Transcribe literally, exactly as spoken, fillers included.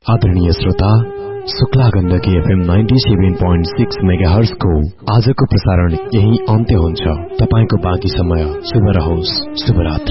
आदरणीय श्रोता, Shukla Gandaki FM ninety seven point six megahertz को आजको प्रसारण यही अन्त्य हुन्छ। तपाईको बाँकी समय शुभ रहोस्। शुभरात्रि।